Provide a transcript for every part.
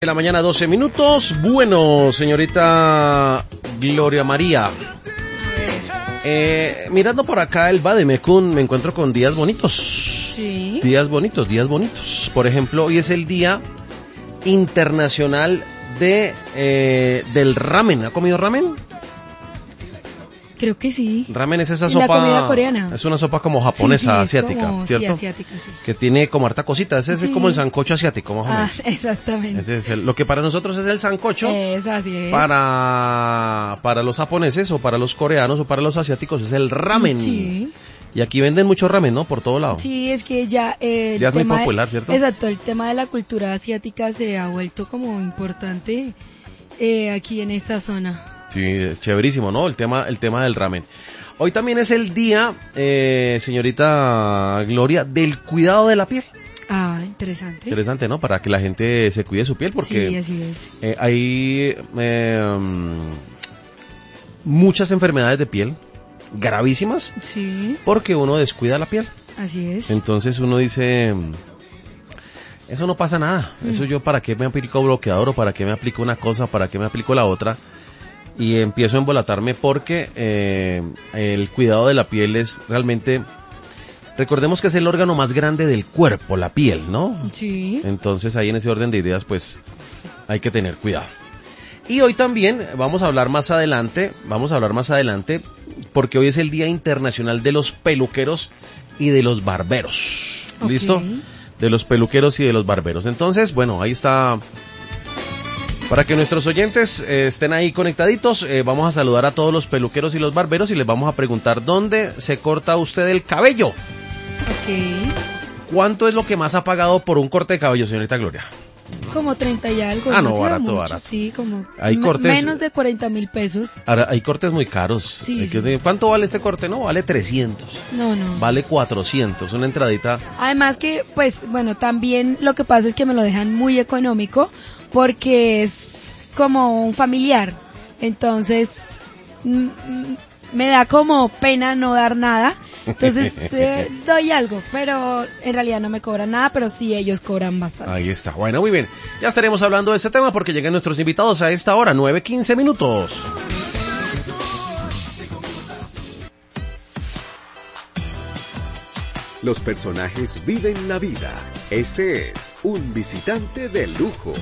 De la mañana, 12 minutos. Bueno, señorita Gloria María, mirando por acá el Bademecum, me encuentro con días bonitos. Sí. Días bonitos. Por ejemplo, hoy es el Día Internacional del Ramen. ¿Ha comido ramen? Creo que sí. Ramen es esa ¿Y sopa. la comida coreana? Es una sopa como japonesa, sí, asiática, como, ¿cierto? Sí, asiática, sí. Que tiene como harta cosita. Ese es como el sancocho asiático, más o menos. Exactamente. Ese es lo que para nosotros es el sancocho. Así es. Para los japoneses o para los coreanos o para los asiáticos es el ramen. Sí. Y aquí venden mucho ramen, ¿no? Por todo lado. Sí, es que ya ya es muy popular, ¿cierto? Exacto, el tema de la cultura asiática se ha vuelto como importante aquí en esta zona. Sí, es chéverísimo, ¿no? El tema del ramen. Hoy también es el día, señorita Gloria, del cuidado de la piel. Ah, interesante. Interesante, ¿no? Para que la gente se cuide su piel, porque sí, así es. Hay muchas enfermedades de piel gravísimas, sí, porque uno descuida la piel. Así es. Entonces uno dice, eso no pasa nada, eso yo para qué me aplico bloqueador o para qué me aplico una cosa, para qué me aplico la otra, y empiezo a embolatarme porque el cuidado de la piel es realmente, recordemos que es el órgano más grande del cuerpo, la piel, ¿no? Sí. Entonces ahí en ese orden de ideas pues hay que tener cuidado. Y hoy también vamos a hablar más adelante, porque hoy es el Día Internacional de los Peluqueros y de los Barberos. Okay. ¿Listo? De los peluqueros y de los barberos. Entonces, bueno, ahí está. Para que nuestros oyentes estén ahí conectaditos, vamos a saludar a todos los peluqueros y los barberos y les vamos a preguntar dónde se corta usted el cabello. Ok. ¿Cuánto es lo que más ha pagado por un corte de cabello, señorita Gloria? Como 30 y algo. Ah, no, barato. Sí, como hay cortes, menos de 40,000 pesos. Ahora, hay cortes muy caros. Sí. ¿Cuánto vale este corte? No, vale 300. No. Vale 400, una entradita. Además que, pues, bueno, también lo que pasa es que me lo dejan muy económico porque es como un familiar. Entonces, me da como pena no dar nada. Entonces doy algo, pero en realidad no me cobran nada, pero sí ellos cobran bastante. Ahí está, bueno, muy bien. Ya estaremos hablando de este tema porque llegan nuestros invitados a esta hora, 9:15 minutos. Los personajes viven la vida. Este es un visitante de lujo.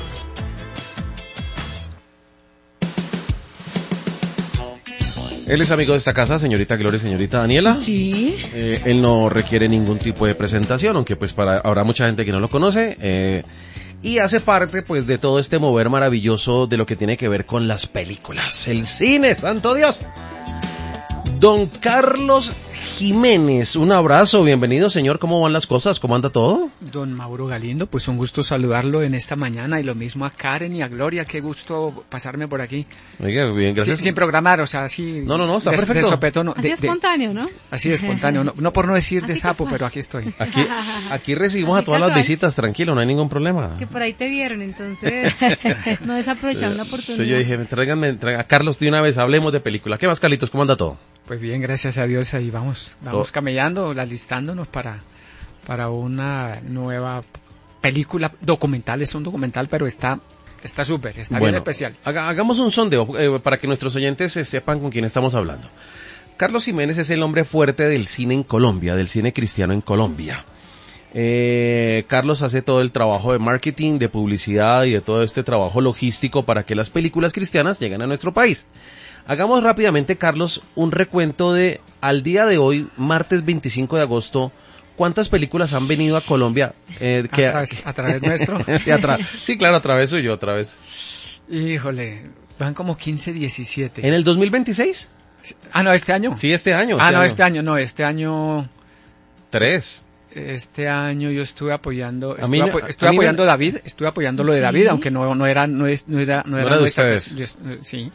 Él es amigo de esta casa, señorita Gloria y señorita Daniela. Sí. Él no requiere ningún tipo de presentación, aunque pues habrá mucha gente que no lo conoce. Y hace parte pues de todo este mover maravilloso de lo que tiene que ver con las películas, el cine, ¡santo Dios! Don Carlos Jiménez, un abrazo, bienvenido señor, ¿cómo van las cosas? ¿Cómo anda todo? Don Mauro Galindo, pues un gusto saludarlo en esta mañana y lo mismo a Karen y a Gloria, qué gusto pasarme por aquí. Oiga, bien, gracias. Sin programar, o sea, así... No, está perfecto. De sopetón, así espontáneo, ¿no? Así espontáneo, no por no decir de sapo, pero aquí estoy. Aquí recibimos así a todas las visitas, tranquilo, no hay ningún problema. Que por ahí te vieron, entonces no desaprovechar una oportunidad. Yo dije, tráiganme a Carlos de una vez, hablemos de película. ¿Qué más, Carlitos? ¿Cómo anda todo? Pues bien, gracias a Dios, ahí vamos camellando, alistándonos para una nueva película documental. Es un documental, pero está súper, está bien especial. Hagamos un sondeo para que nuestros oyentes sepan con quién estamos hablando. Carlos Jiménez es el hombre fuerte del cine en Colombia, del cine cristiano en Colombia. Carlos hace todo el trabajo de marketing, de publicidad y de todo este trabajo logístico para que las películas cristianas lleguen a nuestro país. Hagamos rápidamente, Carlos, un recuento de, al día de hoy, martes 25 de agosto, ¿cuántas películas han venido a Colombia? ¿A través nuestro? Sí, claro, a través suyo, a través. Híjole, van como 15, 17. ¿En el 2026? Ah, no, ¿este año? Sí, este año. Este año... 3. Este año yo estuve apoyando, estuve apoyando David, estuve apoyando lo de David, aunque no era de ustedes. Sí.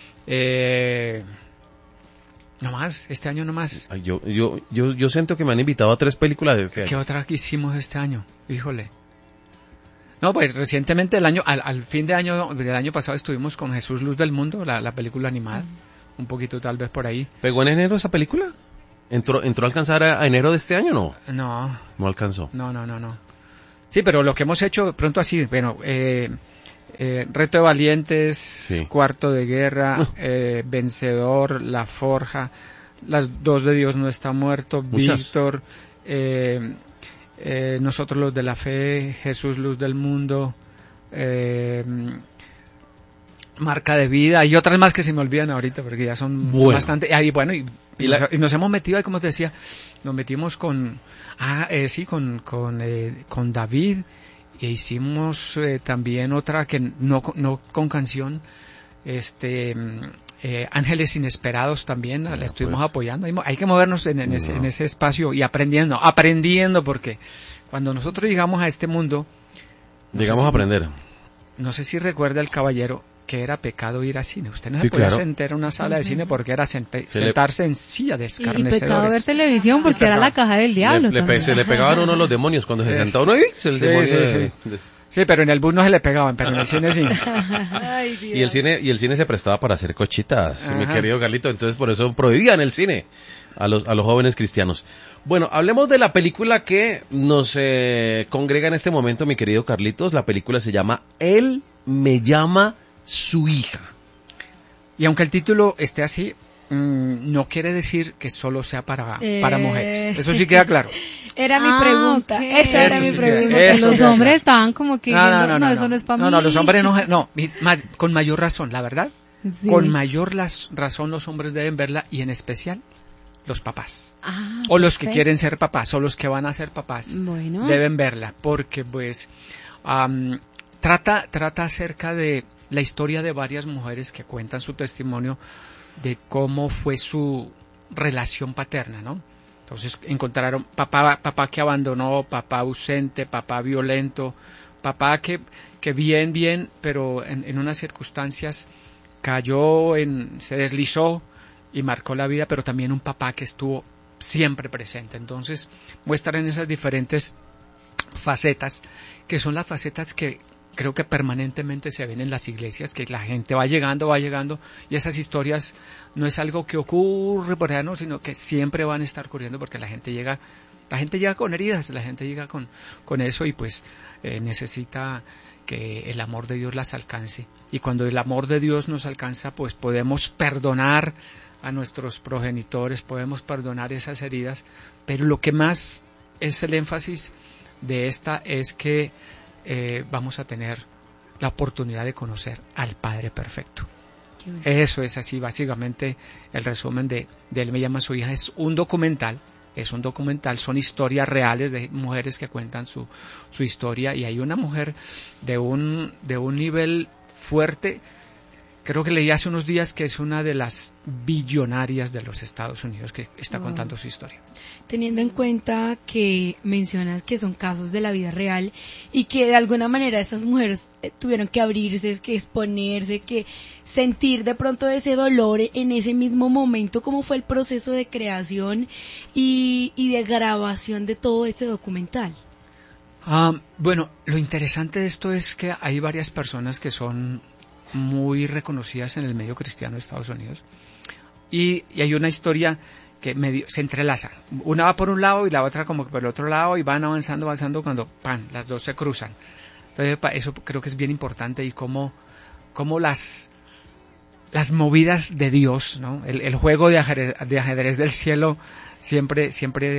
No más, este año no más. Ay, yo siento que me han invitado a 3 películas de este año. ¿Qué otra que hicimos este año? Híjole. No, pues recientemente al fin de año del año pasado estuvimos con Jesús Luz del Mundo, la película animada, un poquito tal vez por ahí. ¿Pegó en enero esa película? ¿Entró a alcanzar a enero de este año o no? No. No alcanzó. No. Sí, pero lo que hemos hecho pronto así, bueno, Reto de Valientes, Sí. Cuarto de Guerra, Vencedor, La Forja, Las Dos de Dios no está muerto, Muchas. Víctor, Nosotros los de la Fe, Jesús Luz del Mundo, Marca de Vida y otras más que se me olvidan ahorita porque ya son bastante. Y nos hemos metido ahí, como te decía, nos metimos con David e hicimos también otra que no con canción, Ángeles Inesperados también, la estuvimos apoyando. Hay que movernos en ese espacio y aprendiendo porque cuando nosotros llegamos a este mundo, Llegamos a aprender. no sé si recuerda el caballero que era pecado ir al cine. Usted no se podía sentar en una sala de cine porque era sentarse en silla de escarnecedores. Y pecado ver televisión porque era la caja del diablo. Se le pegaban a uno los demonios cuando se sentaba uno ahí. Sí, pero en el bus no se le pegaban, pero en el cine sí. Ay, Dios. Y el cine se prestaba para hacer cochitas, mi querido Carlito. Entonces por eso prohibían el cine a los jóvenes cristianos. Bueno, hablemos de la película que nos congrega en este momento, mi querido Carlitos. La película se llama Él me llama su hija. Y aunque el título esté así, no quiere decir que solo sea para mujeres. Eso sí queda claro. Era mi pregunta. Okay. Esa era mi pregunta. Los hombres estaban como que diciendo, eso no es para mí. No, los hombres con mayor razón, la verdad. Sí. Con mayor razón los hombres deben verla y en especial los papás. O los que quieren ser papás o los que van a ser papás. Bueno. Deben verla porque pues trata acerca de la historia de varias mujeres que cuentan su testimonio de cómo fue su relación paterna, ¿no? Entonces encontraron papá que abandonó, papá ausente, papá violento, papá que bien, pero en unas circunstancias se deslizó y marcó la vida, pero también un papá que estuvo siempre presente. Entonces muestran esas diferentes facetas, que son las facetas que creo que permanentemente se ven en las iglesias, que la gente va llegando, y esas historias no es algo que ocurre por allá, no, sino que siempre van a estar ocurriendo porque la gente llega con heridas, la gente llega con eso y pues necesita que el amor de Dios las alcance. Y cuando el amor de Dios nos alcanza, pues podemos perdonar a nuestros progenitores, podemos perdonar esas heridas, pero lo que más es el énfasis de esta es que vamos a tener la oportunidad de conocer al Padre Perfecto. Eso es así, básicamente el resumen de Él me llama su hija. Es un documental, son historias reales de mujeres que cuentan su historia, y hay una mujer de un nivel fuerte. Creo que leí hace unos días que es una de las billonarias de los Estados Unidos que está contando su historia. Teniendo en cuenta que mencionas que son casos de la vida real y que de alguna manera estas mujeres tuvieron que abrirse, que exponerse, que sentir de pronto ese dolor en ese mismo momento, ¿cómo fue el proceso de creación y de grabación de todo este documental? Bueno, lo interesante de esto es que hay varias personas que son muy reconocidas en el medio cristiano de Estados Unidos y hay una historia que se entrelaza, una va por un lado y la otra como que por el otro lado, y van avanzando cuando las dos se cruzan. Entonces eso creo que es bien importante, y cómo las movidas de Dios, ¿no? El juego de ajedrez del cielo siempre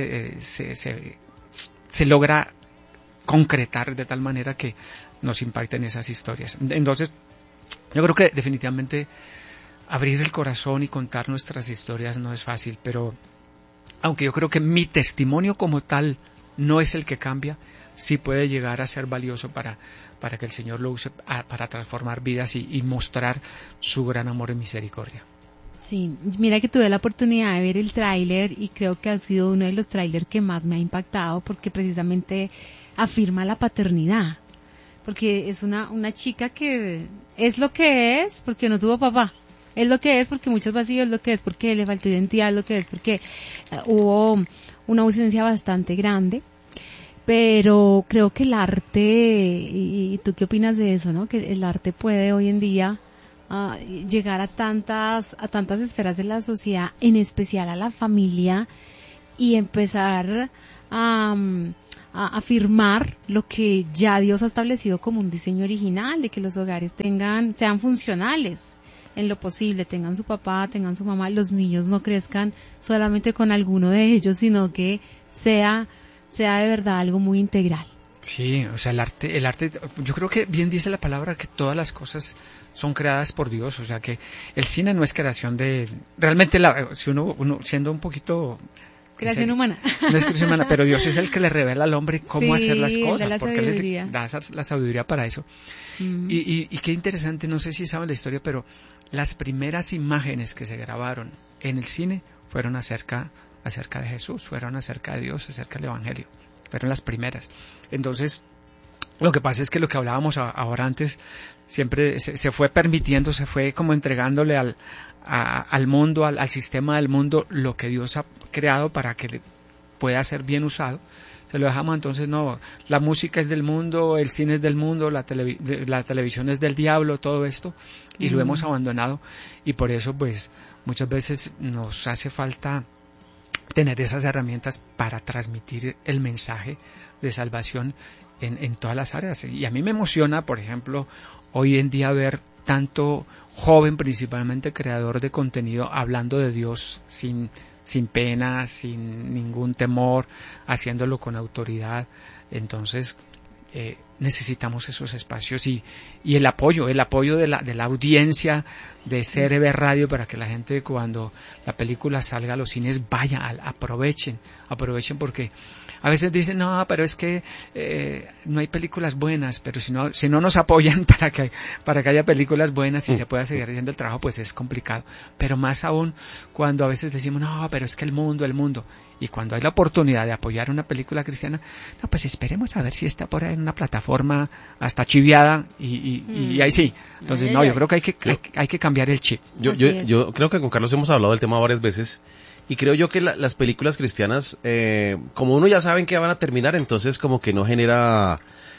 se logra concretar de tal manera que nos impacten esas historias. Entonces yo creo que definitivamente abrir el corazón y contar nuestras historias no es fácil, pero aunque yo creo que mi testimonio como tal no es el que cambia, sí puede llegar a ser valioso para que el Señor lo use para transformar vidas y mostrar su gran amor y misericordia. Sí, mira que tuve la oportunidad de ver el tráiler y creo que ha sido uno de los tráilers que más me ha impactado porque precisamente afirma la paternidad. Porque es una chica que es lo que es porque no tuvo papá. Es lo que es porque muchos vacíos, es lo que es porque le faltó identidad, es lo que es porque hubo una ausencia bastante grande. Pero creo que el arte, y tú qué opinas de eso, ¿no? Que el arte puede hoy en día llegar a tantas esferas de la sociedad, en especial a la familia, y empezar a a afirmar lo que ya Dios ha establecido como un diseño original, de que los hogares sean funcionales en lo posible, tengan su papá, tengan su mamá, los niños no crezcan solamente con alguno de ellos, sino que sea de verdad algo muy integral. Sí, o sea, el arte, yo creo que bien dice la palabra que todas las cosas son creadas por Dios, o sea que el cine no es creación realmente si uno siendo un poquito creación humana. No es creación humana, pero Dios es el que le revela al hombre cómo hacer las cosas, porque sabiduría. Él da la sabiduría para eso. Y qué interesante, no sé si saben la historia, pero las primeras imágenes que se grabaron en el cine fueron acerca de Jesús, fueron acerca de Dios, acerca del Evangelio. Fueron las primeras. Entonces, lo que pasa es que lo que hablábamos ahora antes, siempre se fue permitiendo, se fue como entregándole al mundo, al sistema del mundo, lo que Dios ha creado para que pueda ser bien usado. Se lo dejamos, entonces no, la música es del mundo, el cine es del mundo, la televisión es del diablo, todo esto, y lo hemos abandonado, y por eso pues muchas veces nos hace falta tener esas herramientas para transmitir el mensaje de salvación en todas las áreas. Y a mí me emociona, por ejemplo, hoy en día ver tanto joven, principalmente creador de contenido, hablando de Dios sin pena, sin ningún temor, haciéndolo con autoridad. Entonces, necesitamos esos espacios y el apoyo de la audiencia de CRB Radio, para que la gente, cuando la película salga a los cines, aprovechen porque a veces dicen, no, pero es que no hay películas buenas, pero si no nos apoyan para que haya películas buenas y se pueda seguir haciendo el trabajo, pues es complicado. Pero más aún cuando a veces decimos, no, pero es que el mundo, y cuando hay la oportunidad de apoyar una película cristiana, no, pues esperemos a ver si está por ahí en una plataforma hasta chiviada y ahí sí. Entonces, no, yo creo que hay que cambiar el chip. Yo creo que con Carlos hemos hablado del tema varias veces. Y creo yo que las películas cristianas, como uno ya sabe en qué van a terminar, entonces como que no genera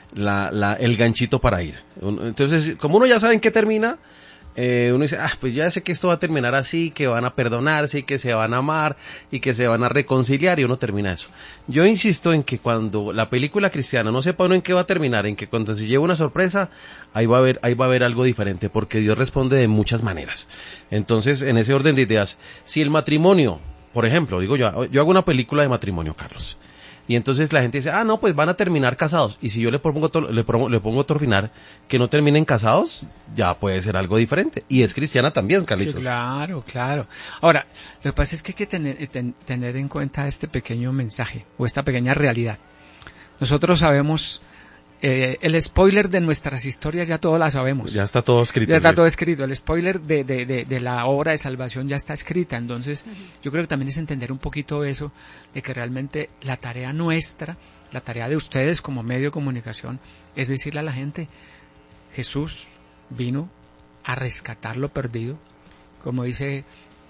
el ganchito para ir. Entonces, como uno ya sabe en qué termina, uno dice, pues ya sé que esto va a terminar así, que van a perdonarse y que se van a amar y que se van a reconciliar, y uno termina eso. Yo insisto en que cuando la película cristiana no sepa uno en qué va a terminar, en que cuando se lleve una sorpresa, ahí va a haber algo diferente, porque Dios responde de muchas maneras. Entonces, en ese orden de ideas, si el matrimonio, por ejemplo, digo yo hago una película de matrimonio, Carlos, y entonces la gente dice, no, pues van a terminar casados, y si yo le pongo otro final, que no terminen casados, ya puede ser algo diferente, y es cristiana también, Carlitos. Sí, claro. Ahora, lo que pasa es que hay que tener en cuenta este pequeño mensaje, o esta pequeña realidad. Nosotros sabemos, el spoiler de nuestras historias ya todos la sabemos. Ya está todo escrito. Ya está todo escrito. El spoiler de la obra de salvación ya está escrita. Entonces, yo creo que también es entender un poquito eso, de que realmente la tarea nuestra, la tarea de ustedes como medio de comunicación, es decirle a la gente, Jesús vino a rescatar lo perdido, como dice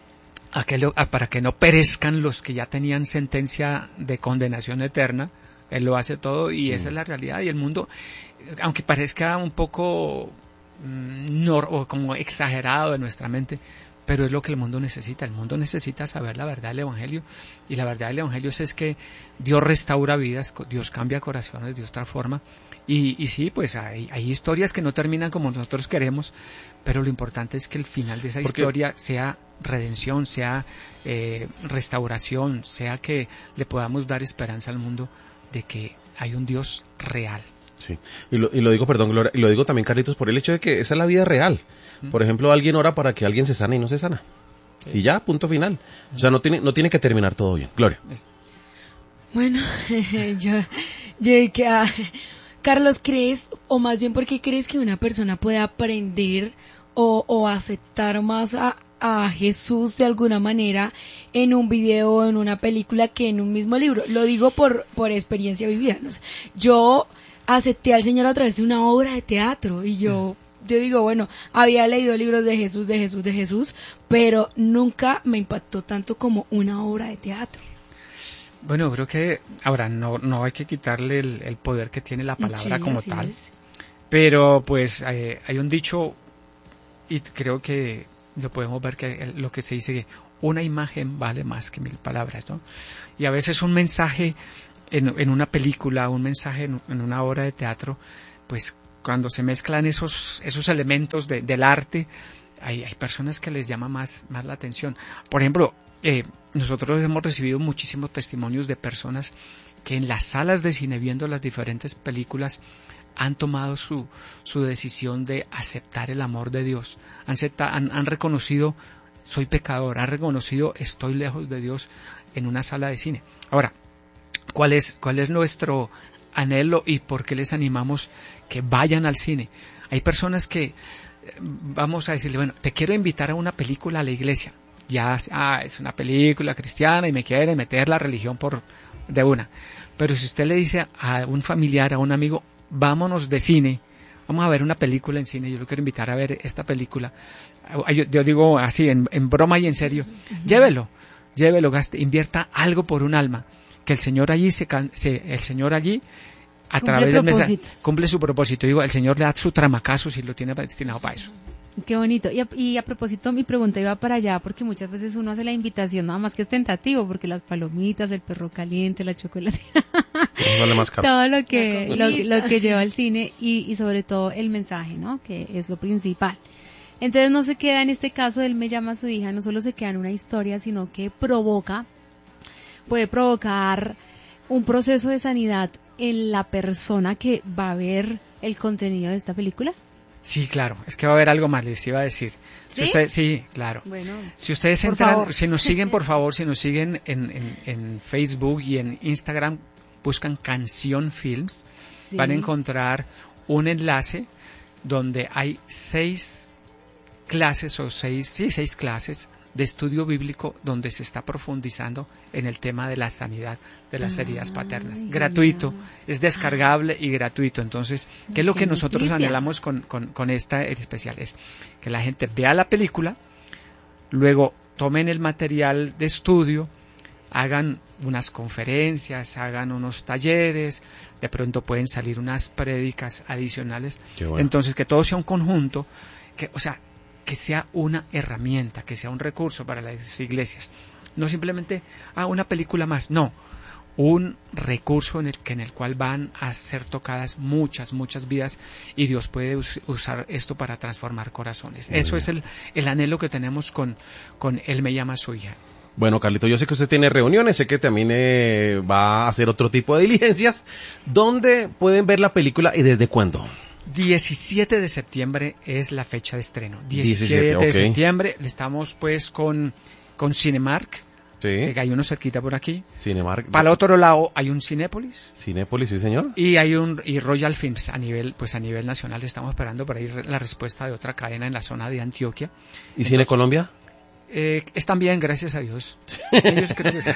para que no perezcan los que ya tenían sentencia de condenación eterna. Él lo hace todo y esa es la realidad. Y el mundo, aunque parezca un poco o como exagerado de nuestra mente, pero es lo que el mundo necesita. El mundo necesita saber la verdad del Evangelio, y la verdad del Evangelio es que Dios restaura vidas, Dios cambia corazones, Dios transforma. Y sí, pues hay historias que no terminan como nosotros queremos, pero lo importante es que el final de esa historia sea redención, sea restauración, sea que le podamos dar esperanza al mundo de que hay un Dios real. Sí, y lo digo, perdón, Gloria, y lo digo también, Carlitos, por el hecho de que esa es la vida real. Por ejemplo, alguien ora para que alguien se sane y no se sana. Sí. Y ya, punto final. O sea, no tiene que terminar todo bien. Gloria. Bueno, yo que Carlos, ¿crees, o más bien por qué crees que una persona puede aprender o aceptar más a Jesús de alguna manera en un video o en una película que en un mismo libro? Lo digo por experiencia vivida, ¿no? Yo acepté al Señor a través de una obra de teatro, y yo digo, bueno, había leído libros de Jesús, pero nunca me impactó tanto como una obra de teatro. Bueno, creo que ahora no hay que quitarle el poder que tiene la palabra como tal, pero pues hay un dicho, y creo que lo podemos ver, que lo que se dice, que una imagen vale más que 1000 palabras, ¿no? Y a veces un mensaje en una película, un mensaje en una obra de teatro, pues cuando se mezclan esos elementos del arte, hay personas que les llama más la atención. Por ejemplo, nosotros hemos recibido muchísimos testimonios de personas que en las salas de cine, viendo las diferentes películas, han tomado su decisión de aceptar el amor de Dios, han reconocido, soy pecador, han reconocido, estoy lejos de Dios en una sala de cine. Ahora, ¿cuál es nuestro anhelo y por qué les animamos que vayan al cine? Hay personas que vamos a decirle, bueno, te quiero invitar a una película a la iglesia. Ya, es una película cristiana y me quiere meter la religión de una. Pero si usted le dice a un familiar, a un amigo, vámonos de cine, vamos a ver una película en cine, yo lo quiero invitar a ver esta película, yo digo así, en broma y en serio, llévelo, gaste, invierta algo por un alma, que el Señor allí el Señor allí a través del mensaje cumple su propósito. Digo, el Señor le da su tramacazo si lo tiene destinado para eso. Qué bonito. Y a propósito, mi pregunta iba para allá, porque muchas veces uno hace la invitación, nada más que es tentativo, porque las palomitas, el perro caliente, la chocolatina, vale más caro. todo lo que lleva al cine y sobre todo el mensaje, ¿no? Que es lo principal. Entonces no se queda en este caso de Él me llama a su hija, no solo se queda en una historia, sino que puede provocar un proceso de sanidad en la persona que va a ver el contenido de esta película. Sí, claro, es que va a haber algo más, les iba a decir. ¿Sí? Sí, claro. Bueno, si ustedes si nos siguen, por favor, si nos siguen en Facebook y en Instagram, buscan Canción Films, sí, van a encontrar un enlace donde hay 6 clases de estudio bíblico donde se está profundizando en el tema de la sanidad de las heridas paternas. Gratuito, es descargable y gratuito. Entonces, ¿qué es lo que nosotros anhelamos con esta especial? Es que la gente vea la película, luego tomen el material de estudio, hagan unas conferencias, hagan unos talleres, de pronto pueden salir unas prédicas adicionales. Bueno. Entonces, que todo sea un conjunto, que sea una herramienta, que sea un recurso para las iglesias. No simplemente, una película más, no. Un recurso en el cual van a ser tocadas muchas vidas y Dios puede usar esto para transformar corazones. Muy Eso bien. Es el anhelo que tenemos con Él me llama a su hija. Bueno, Carlito, yo sé que usted tiene reuniones, sé que también va a hacer otro tipo de diligencias. ¿Dónde pueden ver la película y desde cuándo? 17 de septiembre es la fecha de estreno. 17 de septiembre estamos pues con Cinemark, sí, que hay uno cerquita por aquí. Cinemark. Para el otro lado hay un Cinépolis. Cinépolis, sí señor. Y hay y Royal Films a nivel nacional. Estamos esperando para ir la respuesta de otra cadena en la zona de Antioquia. ¿Y Cine Colombia? Están bien, gracias a Dios. Ellos creo que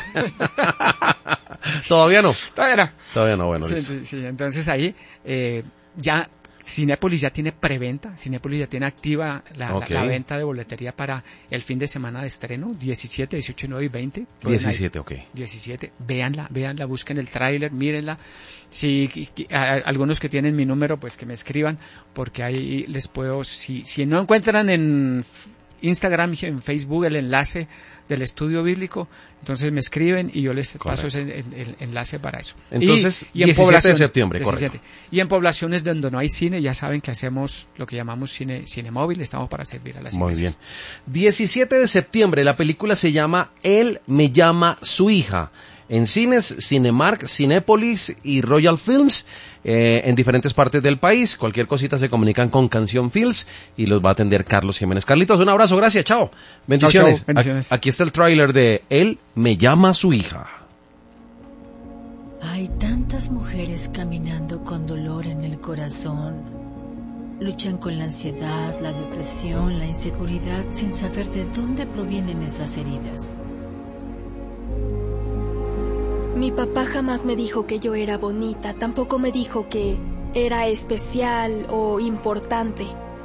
¿Todavía no? Todavía no, bueno. Sí, entonces ahí ya Cinépolis ya tiene preventa, Cinépolis ya tiene activa la venta de boletería para el fin de semana de estreno, 17, 18, 19 y 20. 17, 17, véanla, busquen el tráiler, mírenla. Si algunos que tienen mi número, pues que me escriban, porque ahí les puedo, si no encuentran en Instagram y en Facebook el enlace del estudio bíblico, entonces me escriben y yo les paso el enlace para eso. Entonces, y en 17 de septiembre, 17. Correcto. Y en poblaciones donde no hay cine, ya saben que hacemos lo que llamamos cine móvil, estamos para servir a las iglesias. Muy bien. 17 de septiembre, la película se llama Él me llama su hija. En cines, Cinemark, Cinépolis y Royal Films, en diferentes partes del país. Cualquier cosita se comunican con Canción Films y los va a atender Carlos Jiménez. Carlitos, un abrazo, gracias, chao. Bendiciones. Chao, bendiciones. Aquí está el tráiler de Él me llama a su hija. Hay tantas mujeres caminando con dolor en el corazón. Luchan con la ansiedad, la depresión, la inseguridad, sin saber de dónde provienen esas heridas. Mi papá jamás me dijo que yo era bonita, tampoco me dijo que era especial o importante.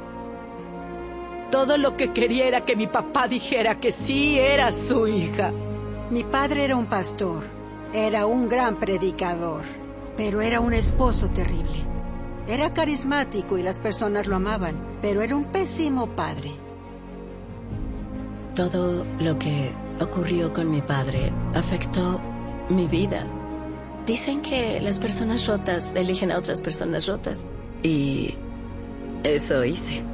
Todo lo que quería era que mi papá dijera que sí era su hija. Mi padre era un pastor, era un gran predicador, pero era un esposo terrible. Era carismático y las personas lo amaban, pero era un pésimo padre. Todo lo que ocurrió con mi padre afectó mi vida. Dicen que las personas rotas eligen a otras personas rotas. Y eso hice.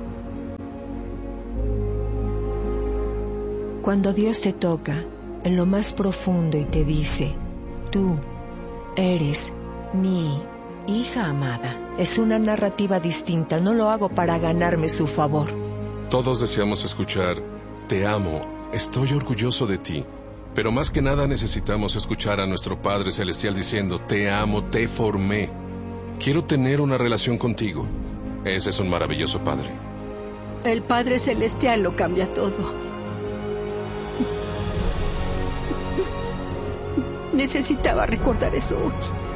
Cuando Dios te toca en lo más profundo y te dice, tú eres mi hija amada, es una narrativa distinta, no lo hago para ganarme su favor. Todos deseamos escuchar, te amo, estoy orgulloso de ti. Pero más que nada necesitamos escuchar a nuestro Padre Celestial diciendo, te amo, te formé. Quiero tener una relación contigo. Ese es un maravilloso Padre. El Padre Celestial lo cambia todo. Necesitaba recordar eso hoy.